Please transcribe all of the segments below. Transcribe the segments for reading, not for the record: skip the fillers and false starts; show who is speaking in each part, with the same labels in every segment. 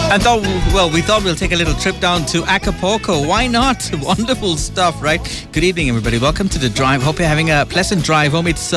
Speaker 1: And we thought we'll take a little trip down to Acapulco. Why not? Wonderful stuff, right? Good evening, everybody. Welcome to The Drive. Hope you're having a pleasant drive home. It's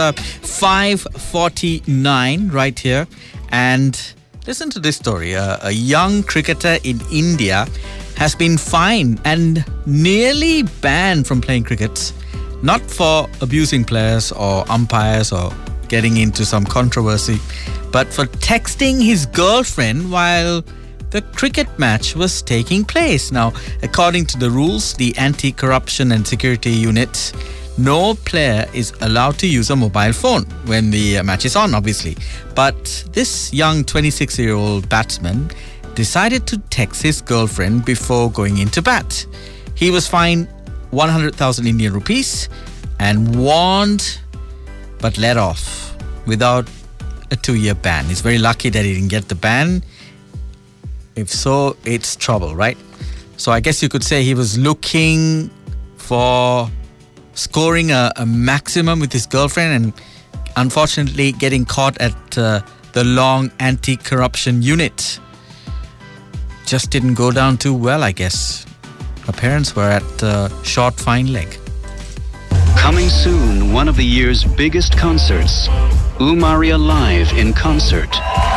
Speaker 1: 5:49 right here. And listen to this story. A young cricketer in India has been fined and nearly banned from playing cricket, not for abusing players or umpires or getting into some controversy, but for texting his girlfriend while the cricket match was taking place. Now, according to the rules, the Anti-Corruption and Security Unit, no player is allowed to use a mobile phone when the match is on, obviously. But this young 26-year-old batsman decided to text his girlfriend before going into bat. He was fined 100,000 Indian rupees and warned but let off without a 2-year ban. He's very lucky that he didn't get the ban. If so, it's trouble, right? So I guess you could say he was looking for scoring a maximum with his girlfriend and unfortunately getting caught at the long Anti-Corruption Unit. Just didn't go down too well, I guess. Her parents were at short fine leg.
Speaker 2: Coming soon, one of the year's biggest concerts, Umaria Live in Concert.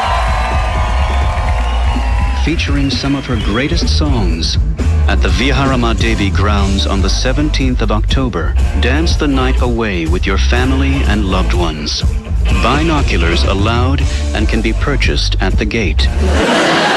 Speaker 2: Featuring some of her greatest songs. At the Viharama Devi grounds on the 17th of October, dance the night away with your family and loved ones. Binoculars allowed and can be purchased at the gate.